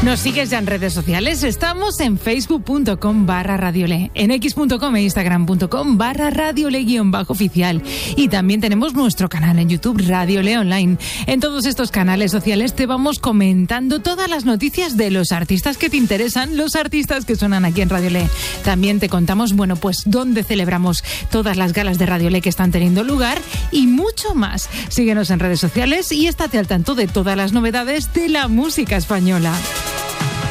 ¿Nos sigues ya en redes sociales? Estamos en facebook.com/radiole, en x.com e instagram.com/radiole_oficial. Y también tenemos nuestro canal en YouTube, Radiole Online. En todos estos canales sociales te vamos comentando todas las noticias de los artistas que te interesan, los artistas que suenan aquí en Radiole. También te contamos, bueno, pues dónde celebramos todas las galas de Radiole que están teniendo lugar y mucho más. Síguenos en redes sociales y estate al tanto de todas las novedades de la música española.